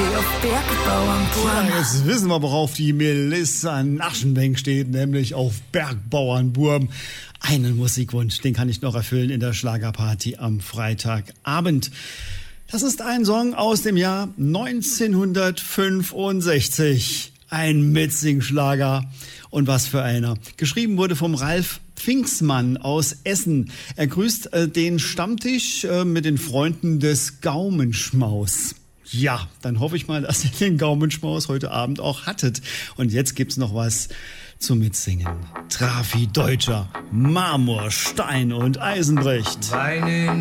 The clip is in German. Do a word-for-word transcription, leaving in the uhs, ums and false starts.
stehe auf Bergbauernburm. Ja, jetzt wissen wir, worauf die Melissa Naschenbenk steht, nämlich auf Bergbauernburm. Einen Musikwunsch, den kann ich noch erfüllen in der Schlagerparty am Freitagabend. Das ist ein Song aus dem Jahr neunzehnhundertfünfundsechzig. Ein Mitsingschlager. Und was für einer. Geschrieben wurde vom Ralf Pfinksmann aus Essen. Er grüßt äh, den Stammtisch äh, mit den Freunden des Gaumenschmaus. Ja, dann hoffe ich mal, dass ihr den Gaumenschmaus heute Abend auch hattet. Und jetzt gibt's noch was zum Mitsingen. Trafi Deutscher, Marmor, Stein und Eisenbrecht. Weinen